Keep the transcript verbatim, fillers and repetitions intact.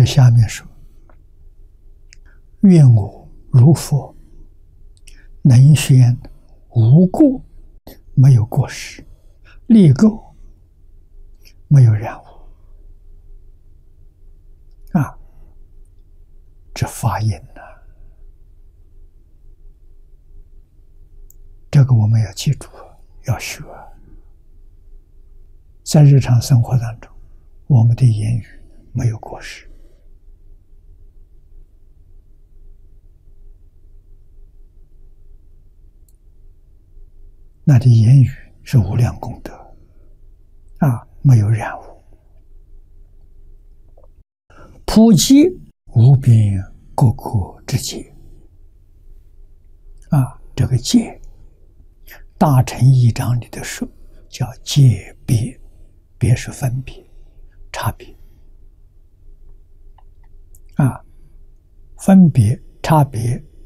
下面说：“愿我如佛，能宣无过，没有过失，立垢，没有染污。”啊，这发音呢、啊，这个我们要记住，要学。在日常生活当中，我们的言语没有过失。那的言语是无量功德啊，没有染污。普济无边各国之戒啊，这个戒，大乘义章里的说叫戒别，别是分别、差别啊，分别、差别